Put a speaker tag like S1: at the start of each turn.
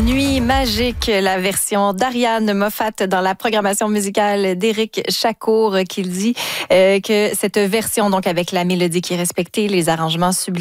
S1: Nuit magique, la version d'Ariane Moffat dans la programmation musicale d'Éric Chacour qui dit que cette version, donc avec la mélodie qui est respectée, les arrangements sublimes,